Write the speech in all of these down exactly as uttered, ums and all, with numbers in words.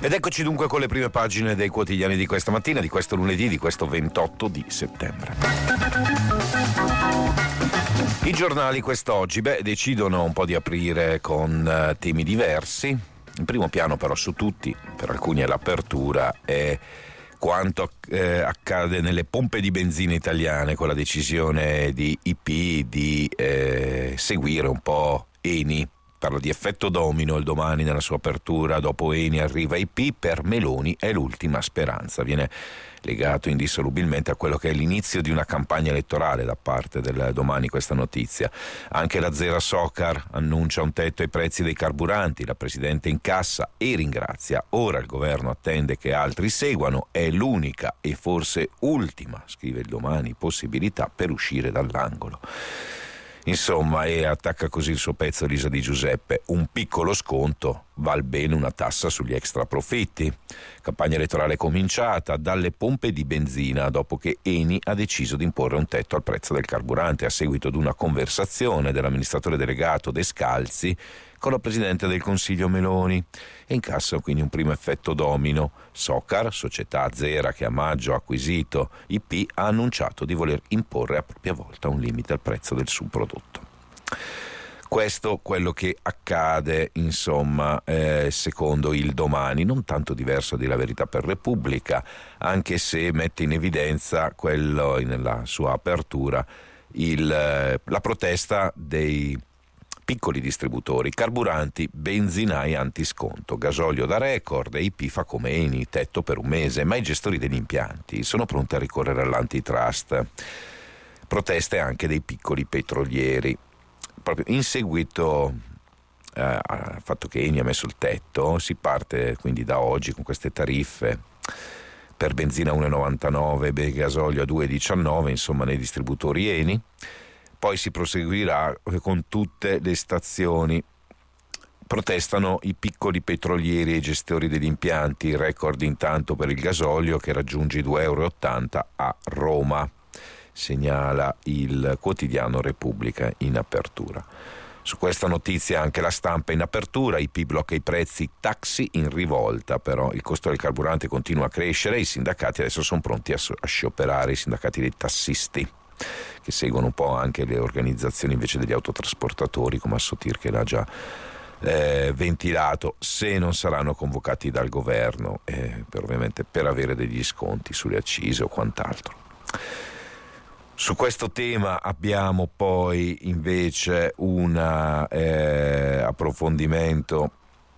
Ed eccoci dunque con le prime pagine dei quotidiani di questa mattina, di questo lunedì, di questo ventotto di settembre. I giornali quest'oggi, beh, decidono un po' di aprire con uh, temi diversi. In primo piano però su tutti, per alcuni è l'apertura, è quanto eh, accade nelle pompe di benzina italiane con la decisione di I P di eh, seguire un po' Eni. Parla di effetto domino il Domani nella sua apertura, dopo Eni arriva I P, per Meloni è l'ultima speranza. Viene legato indissolubilmente a quello che è l'inizio di una campagna elettorale da parte del Domani questa notizia. Anche la Zera Socar annuncia un tetto ai prezzi dei carburanti, la Presidente incassa e ringrazia. Ora il governo attende che altri seguano, è l'unica e forse ultima, scrive il Domani, possibilità per uscire dall'angolo. Insomma, e attacca così il suo pezzo Elisa Di Giuseppe: un piccolo sconto, val bene una tassa sugli extra profitti. Campagna elettorale cominciata dalle pompe di benzina dopo che Eni ha deciso di imporre un tetto al prezzo del carburante a seguito di una conversazione dell'amministratore delegato Descalzi con la Presidente del Consiglio Meloni, e incassa quindi un primo effetto domino. Socar, società azera che a maggio ha acquisito I P, ha annunciato di voler imporre a propria volta un limite al prezzo del subprodotto. Questo quello che accade, insomma, eh, secondo il Domani, non tanto diverso di La Verità per Repubblica, anche se mette in evidenza quello nella sua apertura il, la protesta dei piccoli distributori, carburanti, benzinai antisconto, gasolio da record, I P fa come Eni, tetto per un mese, ma i gestori degli impianti sono pronti a ricorrere all'antitrust. Proteste anche dei piccoli petrolieri. Proprio in seguito eh, al fatto che Eni ha messo il tetto, si parte quindi da oggi con queste tariffe per benzina uno virgola novantanove e gasolio a due virgola diciannove, insomma nei distributori Eni. Poi si proseguirà con tutte le stazioni. Protestano i piccoli petrolieri e i gestori degli impianti, record intanto per il gasolio che raggiunge i due virgola ottanta euro a Roma, segnala il quotidiano Repubblica in apertura. Su questa notizia anche La Stampa in apertura: I P blocca i prezzi, taxi in rivolta, però il costo del carburante continua a crescere, i sindacati adesso sono pronti a, a scioperare, i sindacati dei tassisti, che seguono un po' anche le organizzazioni invece degli autotrasportatori, come Assotir che l'ha già eh, ventilato, se non saranno convocati dal governo, eh, per, ovviamente per avere degli sconti sulle accise o quant'altro. Su questo tema abbiamo poi invece un eh, approfondimento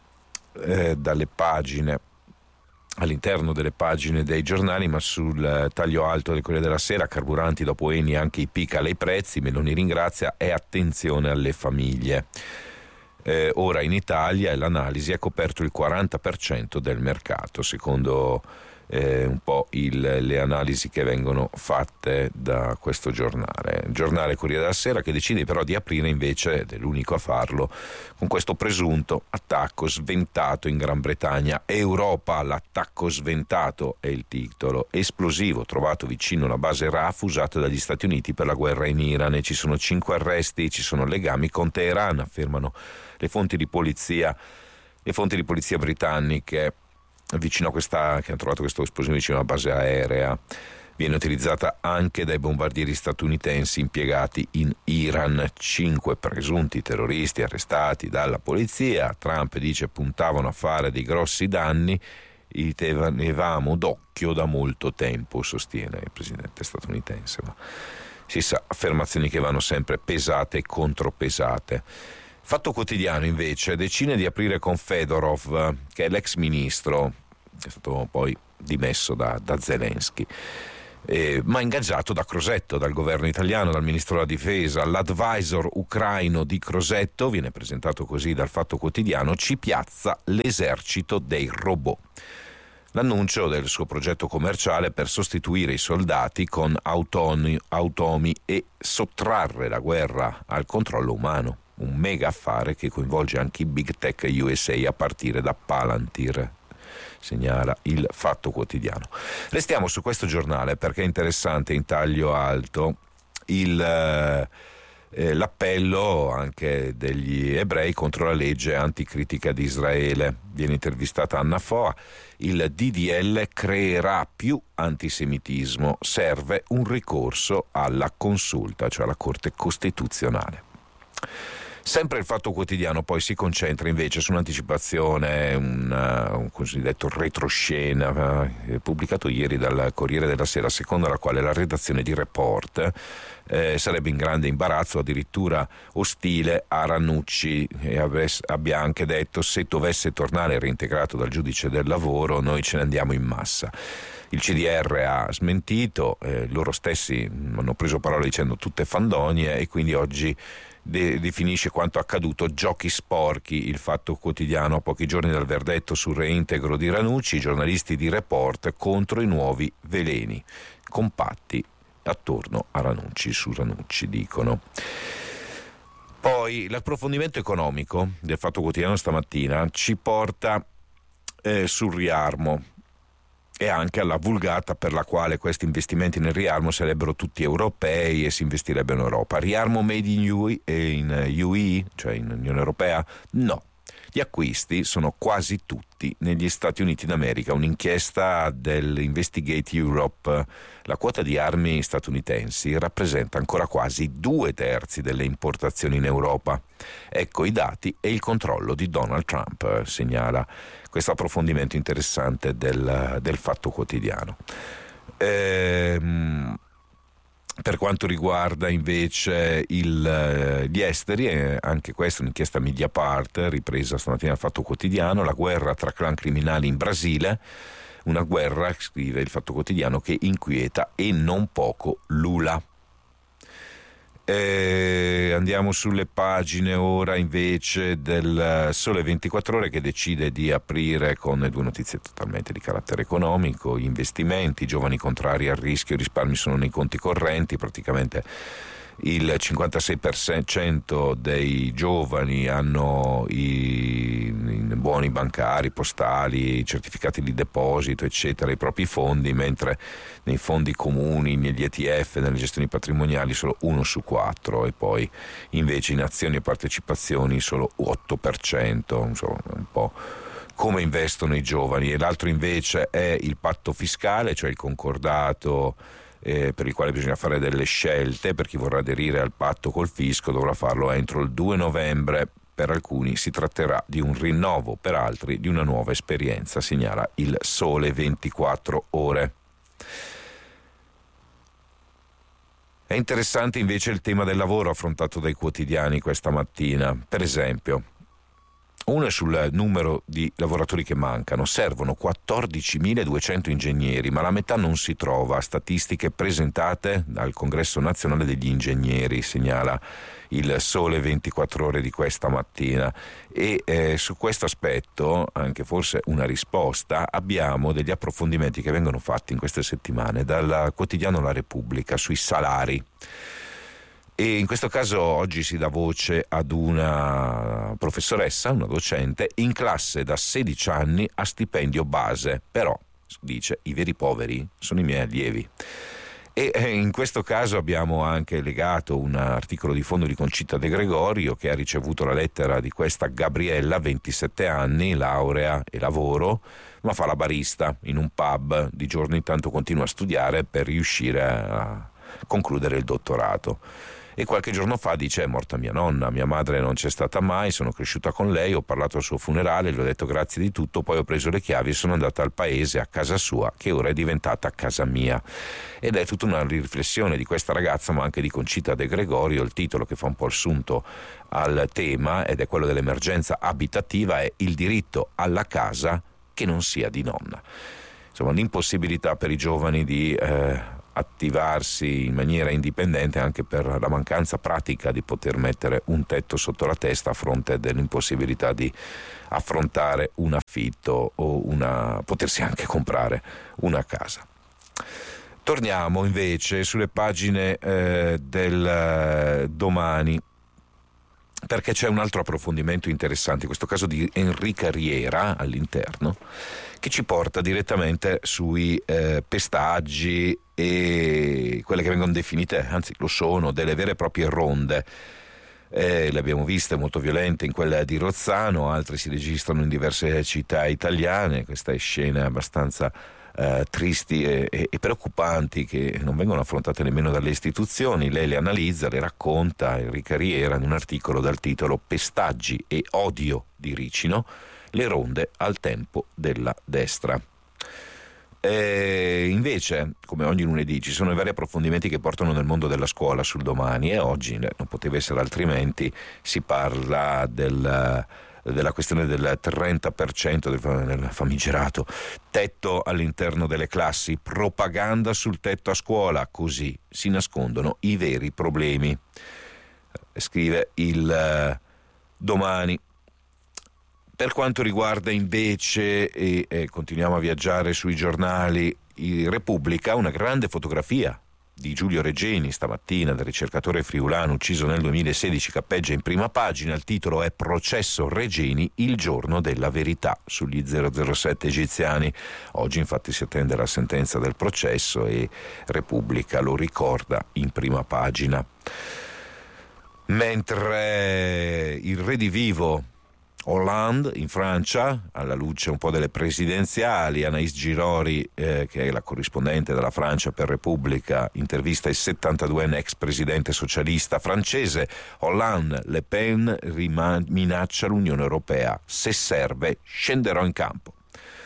eh, dalle pagine all'interno delle pagine dei giornali, ma sul taglio alto del Corriere della Sera: carburanti dopo Eni, anche I P cala i prezzi, Meloni ringrazia e attenzione alle famiglie. Eh, ora in Italia l'analisi ha coperto il quaranta per cento del mercato, secondo eh, un po' il, le analisi che vengono fatte da questo giornale. Il giornale Corriere della Sera che decide però di aprire invece, ed è l'unico a farlo, con questo presunto attacco sventato in Gran Bretagna. Europa, l'attacco sventato è il titolo. Esplosivo trovato vicino alla base R A F usata dagli Stati Uniti per la guerra in Iran, e ci sono cinque arresti, ci sono legami con Teheran, affermano le fonti di polizia, le fonti di polizia britanniche vicino a questa, che hanno trovato questo esplosione vicino alla base aerea. Viene utilizzata anche dai bombardieri statunitensi impiegati in Iran. Cinque presunti terroristi arrestati dalla polizia. Trump dice puntavano a fare dei grossi danni, li tenevamo d'occhio da molto tempo, sostiene il presidente statunitense. Ma si sa, affermazioni che vanno sempre pesate e contropesate. Fatto Quotidiano invece decine di aprire con Fedorov, che è l'ex ministro, che è stato poi dimesso da, da Zelensky, eh, ma ingaggiato da Crosetto, dal governo italiano, dal ministro della difesa. L'advisor ucraino di Crosetto, viene presentato così dal Fatto Quotidiano, ci piazza l'esercito dei robot. L'annuncio del suo progetto commerciale per sostituire i soldati con automi, automi e sottrarre la guerra al controllo umano. Un mega affare che coinvolge anche i big tech U S A a partire da Palantir, segnala il Fatto Quotidiano. Restiamo su questo giornale perché è interessante in taglio alto il, eh, l'appello anche degli ebrei contro la legge anticritica di Israele. Viene intervistata Anna Foa. Il D D L creerà più antisemitismo, serve un ricorso alla consulta, cioè alla Corte Costituzionale. Sempre il Fatto Quotidiano poi si concentra invece su un'anticipazione, un, uh, un cosiddetto retroscena uh, pubblicato ieri dal Corriere della Sera, secondo la quale la redazione di Report eh, sarebbe in grande imbarazzo, addirittura ostile a Ranucci, e avess- abbia anche detto: se dovesse tornare reintegrato dal giudice del lavoro noi ce ne andiamo in massa. Il C D R ha smentito, eh, loro stessi hanno preso parola dicendo tutte fandonie, e quindi oggi De- definisce quanto accaduto giochi sporchi. Il Fatto Quotidiano, a pochi giorni dal verdetto sul reintegro di Ranucci, i giornalisti di Report contro i nuovi veleni compatti attorno a Ranucci, su Ranucci dicono. Poi l'approfondimento economico del Fatto Quotidiano stamattina ci porta eh, sul riarmo e anche alla vulgata per la quale questi investimenti nel riarmo sarebbero tutti europei e si investirebbe in Europa. Riarmo made in U E, in U E, cioè in Unione Europea? No. Gli acquisti sono quasi tutti negli Stati Uniti d'America. Un'inchiesta dell'Investigate Europe: la quota di armi statunitensi rappresenta ancora quasi due terzi delle importazioni in Europa. Ecco i dati e il controllo di Donald Trump, segnala questo approfondimento interessante del, del Fatto Quotidiano. Ehm, Per quanto riguarda invece il, gli esteri, eh, anche questa è un'inchiesta Mediapart, ripresa stamattina dal Fatto Quotidiano: la guerra tra clan criminali in Brasile, una guerra, scrive il Fatto Quotidiano, che inquieta e non poco Lula. Eh, andiamo sulle pagine ora invece del Sole ventiquattro Ore, che decide di aprire con due notizie totalmente di carattere economico: gli investimenti, i giovani contrari al rischio, i risparmi sono nei conti correnti. Praticamente il cinquantasei per cento dei giovani hanno i, i buoni bancari, postali, certificati di deposito, eccetera, i propri fondi, mentre nei fondi comuni, negli E T F, nelle gestioni patrimoniali solo uno su quattro, e poi invece in azioni e partecipazioni solo otto per cento, insomma un po' come investono i giovani. E l'altro invece è il patto fiscale, cioè il concordato Eh, per il quale bisogna fare delle scelte. Per chi vorrà aderire al patto col fisco dovrà farlo entro il due novembre. Per alcuni si tratterà di un rinnovo, per altri di una nuova esperienza, segnala il Sole ventiquattro Ore. È interessante invece il tema del lavoro affrontato dai quotidiani questa mattina. Per esempio, uno è sul numero di lavoratori che mancano. Servono quattordicimiladuecento ingegneri, ma la metà non si trova. Statistiche presentate dal Congresso Nazionale degli Ingegneri, segnala il Sole ventiquattro Ore di questa mattina. E eh, su questo aspetto, anche forse una risposta, abbiamo degli approfondimenti che vengono fatti in queste settimane dal quotidiano La Repubblica sui salari. E in questo caso oggi si dà voce ad una professoressa, una docente, in classe da sedici anni a stipendio base, però, dice, i veri poveri sono i miei allievi. E in questo caso abbiamo anche legato un articolo di fondo di Concita De Gregorio, che ha ricevuto la lettera di questa Gabriella, ventisette anni, laurea e lavoro, ma fa la barista in un pub. Di giorno intanto continua a studiare per riuscire a concludere il dottorato. E qualche giorno fa dice: è morta mia nonna, mia madre non c'è stata mai, sono cresciuta con lei, ho parlato al suo funerale, le ho detto grazie di tutto, poi ho preso le chiavi e sono andata al paese, a casa sua, che ora è diventata casa mia. Ed è tutta una riflessione di questa ragazza, ma anche di Concita De Gregorio. Il titolo, che fa un po' il sunto al tema, ed è quello dell'emergenza abitativa, è il diritto alla casa che non sia di nonna. Insomma, l'impossibilità per i giovani di eh, attivarsi in maniera indipendente, anche per la mancanza pratica di poter mettere un tetto sotto la testa, a fronte dell'impossibilità di affrontare un affitto o una potersi anche comprare una casa. Torniamo invece sulle pagine eh, del eh, Domani, perché c'è un altro approfondimento interessante, in questo caso di Enrica Riera all'interno, che ci porta direttamente sui eh, pestaggi e quelle che vengono definite, anzi lo sono, delle vere e proprie ronde. Eh, le abbiamo viste molto violente in quella di Rozzano, altre si registrano in diverse città italiane. Queste scene abbastanza eh, tristi e, e, e preoccupanti che non vengono affrontate nemmeno dalle istituzioni. Lei le analizza, le racconta, Enrica Riera, in un articolo dal titolo Pestaggi e odio di Ricino, le ronde al tempo della destra. E invece, come ogni lunedì, ci sono i vari approfondimenti che portano nel mondo della scuola sul Domani, e oggi non poteva essere altrimenti. Si parla del, della questione del trenta per cento del, del famigerato tetto all'interno delle classi, propaganda sul tetto a scuola, così si nascondono i veri problemi, scrive il Domani. Per quanto riguarda invece, e, e continuiamo a viaggiare sui giornali, il Repubblica, una grande fotografia di Giulio Regeni stamattina, del ricercatore friulano ucciso nel duemilasedici, cappeggia in prima pagina. Il titolo è Processo Regeni, il giorno della verità sugli zero zero sette egiziani. Oggi infatti si attende la sentenza del processo e Repubblica lo ricorda in prima pagina. Mentre il redivivo Hollande in Francia, alla luce un po' delle presidenziali, Anaïs Girori, eh, che è la corrispondente della Francia per Repubblica, intervista il settantaduenne ex presidente socialista francese. Hollande, Le Pen riman- minaccia l'Unione Europea, se serve scenderò in campo.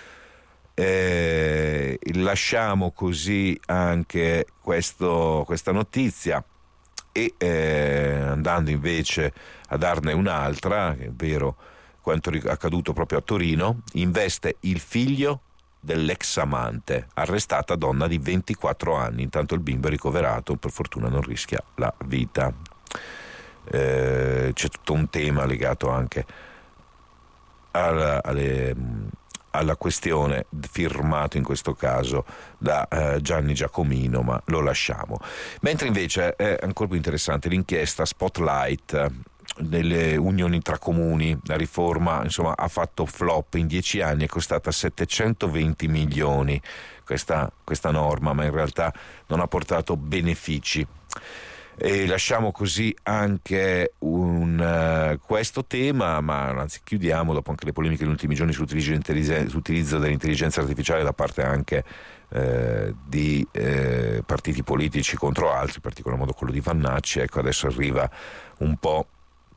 Eh, lasciamo così anche questo, questa notizia e eh, andando invece a darne un'altra, che è vero quanto accaduto proprio a Torino. Investe il figlio dell'ex amante, arrestata donna di ventiquattro anni, intanto il bimbo è ricoverato, per fortuna non rischia la vita. Eh, c'è tutto un tema legato anche alla, alle, alla questione, firmato in questo caso da eh, Gianni Giacomino, ma lo lasciamo. Mentre invece è ancora più interessante l'inchiesta Spotlight delle unioni tra comuni. La riforma insomma ha fatto flop in dieci anni, è costata settecentoventi milioni questa, questa norma, ma in realtà non ha portato benefici. E lasciamo così anche un, uh, questo tema, ma anzi chiudiamo, dopo anche le polemiche negli ultimi giorni sull'utilizzo dell'intelligenza artificiale da parte anche eh, di eh, partiti politici contro altri, in particolar modo quello di Vannacci. Ecco, adesso arriva un po'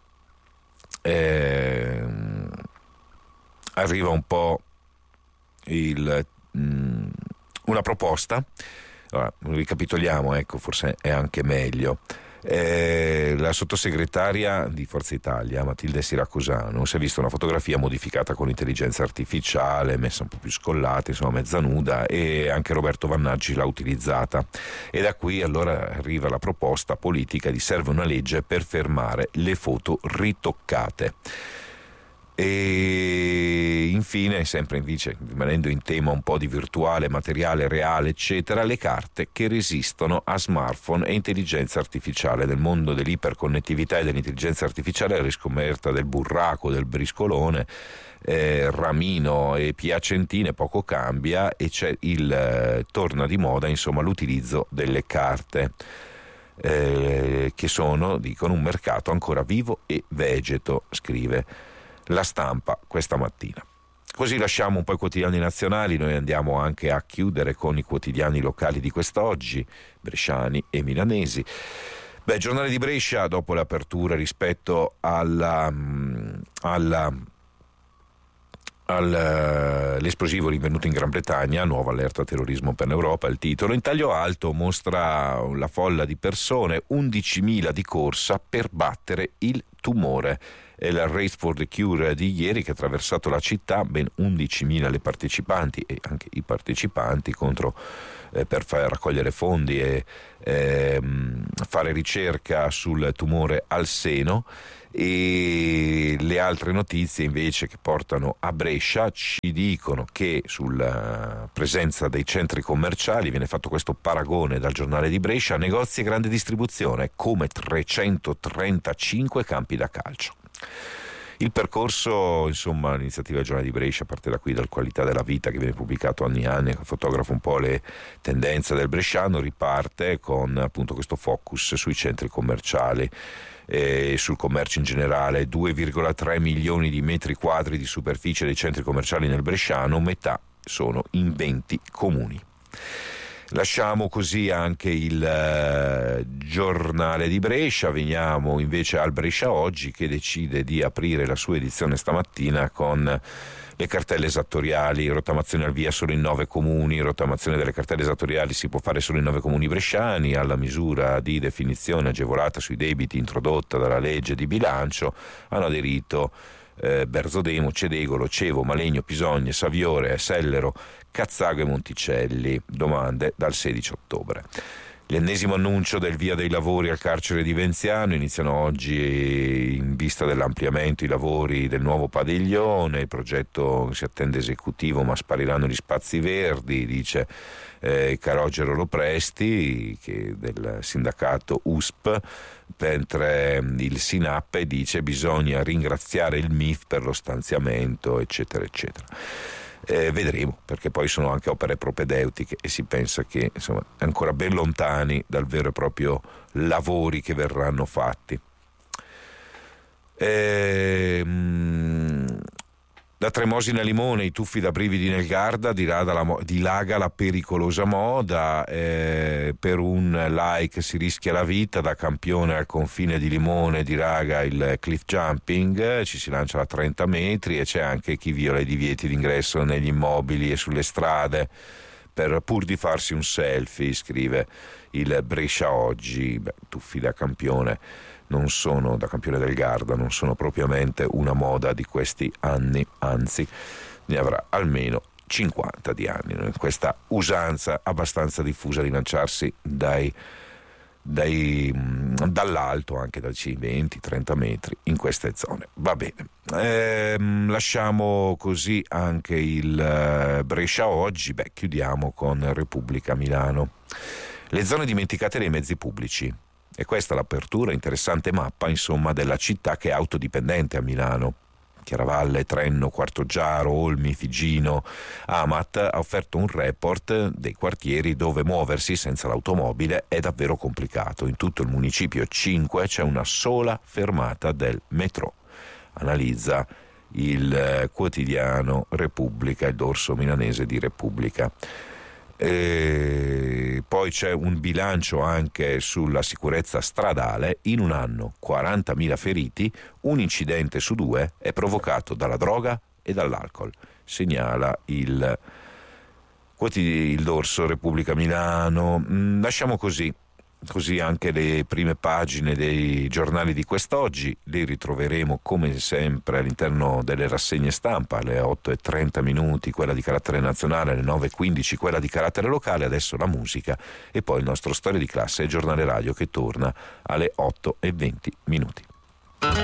Eh, arriva un po' il, mh, una proposta. Allora, ricapitoliamo, ecco, forse è anche meglio. Eh, la sottosegretaria di Forza Italia Matilde Siracusano si è vista una fotografia modificata con intelligenza artificiale, messa un po' più scollata, insomma mezza nuda, e anche Roberto Vannacci l'ha utilizzata, e da qui allora arriva la proposta politica di serve una legge per fermare le foto ritoccate. E infine, sempre invece rimanendo in tema un po' di virtuale, materiale, reale, eccetera, le carte che resistono a smartphone e intelligenza artificiale. Nel mondo dell'iperconnettività e dell'intelligenza artificiale, la riscoperta del burraco, del briscolone, eh, Ramino e Piacentine poco cambia, e c'è il eh, torna di moda insomma l'utilizzo delle carte. Eh, che sono, dicono, un mercato ancora vivo e vegeto, scrive La Stampa questa mattina. Così lasciamo un po' i quotidiani nazionali, noi andiamo anche a chiudere con i quotidiani locali di quest'oggi, bresciani e milanesi. Beh, Giornale di Brescia, dopo l'apertura rispetto alla, alla all'esplosivo rinvenuto in Gran Bretagna, nuova allerta terrorismo per l'Europa, il titolo. In taglio alto mostra la folla di persone, undicimila di corsa per battere il tumore. È la Race for the Cure di ieri che ha attraversato la città, ben undicimila le partecipanti e anche i partecipanti contro, eh, per far raccogliere fondi e eh, fare ricerca sul tumore al seno. E le altre notizie invece che portano a Brescia ci dicono che sulla presenza dei centri commerciali viene fatto questo paragone dal Giornale di Brescia: negozi e grande distribuzione come trecentotrentacinque campi da calcio. Il percorso, insomma, l'iniziativa del Giornale di Brescia parte da qui, dal Qualità della Vita, che viene pubblicato anni e anni, che fotografa un po' le tendenze del bresciano, riparte con appunto questo focus sui centri commerciali e sul commercio in generale. Due virgola tre milioni di metri quadri di superficie dei centri commerciali nel bresciano, metà sono in venti comuni. Lasciamo così anche il eh, Giornale di Brescia, veniamo invece al Brescia Oggi, che decide di aprire la sua edizione stamattina con le cartelle esattoriali. Rottamazione al via solo in nove comuni. Rottamazione delle cartelle esattoriali si può fare solo in nove comuni bresciani. Alla misura di definizione agevolata sui debiti introdotta dalla legge di bilancio hanno aderito eh, Berzodemo, Cedegolo, Cevo, Malegno, Pisogne, Saviore, Sellero, Cazzago e Monticelli. Domande dal sedici ottobre. L'ennesimo annuncio del via dei lavori al carcere di Venziano. Iniziano oggi, in vista dell'ampliamento, i lavori del nuovo padiglione. Il progetto si attende esecutivo, ma spariranno gli spazi verdi, dice eh, Calogero Lopresti, che del sindacato U S P, mentre il SINAP dice bisogna ringraziare il M I F per lo stanziamento, eccetera, eccetera. Eh, vedremo, perché poi sono anche opere propedeutiche e si pensa che insomma è ancora ben lontani dal vero e proprio lavori che verranno fatti. Eh, Da Tremosina a Limone, i tuffi da brividi nel Garda, dilaga la pericolosa moda, eh, per un like si rischia la vita, da Campione al confine di Limone diraga il cliff jumping, ci si lancia a trenta metri e c'è anche chi viola i divieti d'ingresso negli immobili e sulle strade per pur di farsi un selfie, scrive il Brescia Oggi. Beh, tuffi da Campione non sono, da Campione del Garda, non sono propriamente una moda di questi anni, anzi ne avrà almeno cinquanta di anni, questa usanza abbastanza diffusa di lanciarsi dai, dai, dall'alto, anche da venti trenta metri in queste zone. Va bene, ehm, lasciamo così anche il Brescia Oggi. Beh, chiudiamo con Repubblica Milano. Le zone dimenticate dei mezzi pubblici. E questa è l'apertura, interessante mappa insomma della città che è autodipendente a Milano. Chiaravalle, Trenno, Quartoggiaro, Olmi, Figino. Amat ha offerto un report dei quartieri dove muoversi senza l'automobile è davvero complicato. In tutto il municipio cinque c'è una sola fermata del metro. Analizza il quotidiano Repubblica, il dorso milanese di Repubblica. E poi c'è un bilancio anche sulla sicurezza stradale. In un anno quarantamila feriti, un incidente su due è provocato dalla droga e dall'alcol, segnala il, il dorso Repubblica Milano. Lasciamo così Così anche le prime pagine dei giornali di quest'oggi. Li ritroveremo come sempre all'interno delle rassegne stampa alle otto e trenta minuti, quella di carattere nazionale, alle nove e quindici quella di carattere locale. Adesso la musica e poi il nostro Storia di Classe e giornale radio che torna alle otto e venti minuti.